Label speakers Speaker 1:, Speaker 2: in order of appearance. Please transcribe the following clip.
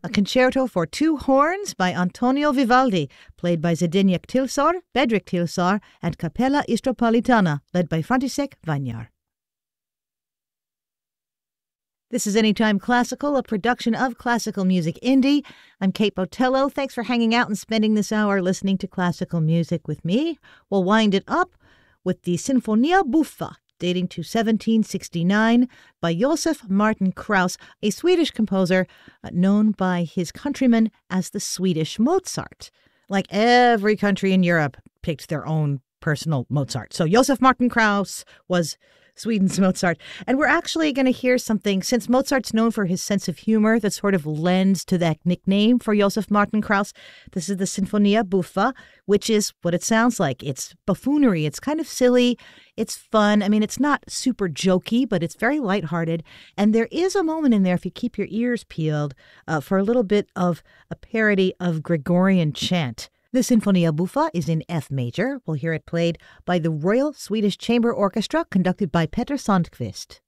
Speaker 1: a concerto for two horns by Antonio Vivaldi, played by Zdeněk Tilsor, Bedřich Tilsor, and Capella Istropolitana, led by František Vanyar. This is Anytime Classical, a production of Classical Music Indie. I'm Kate Botello. Thanks for hanging out and spending this hour listening to classical music with me. We'll wind it up with the Sinfonia Buffa, dating to 1769, by Josef Martin Krauss, a Swedish composer known by his countrymen as the Swedish Mozart. Like every country in Europe picked their own personal Mozart. So Josef Martin Krauss was Sweden's Mozart. And we're actually going to hear something, since Mozart's known for his sense of humor that sort of lends to that nickname for Josef Martin Krauss. This is the Sinfonia Buffa, which is what it sounds like. It's buffoonery. It's kind of silly. It's fun. I mean, it's not super jokey, but it's very lighthearted. And there is a moment in there, if you keep your ears peeled, for a little bit of a parody of Gregorian chant. The Sinfonia Buffa is in F major. We'll hear it played by the Royal Swedish Chamber Orchestra, conducted by Petter Sandqvist.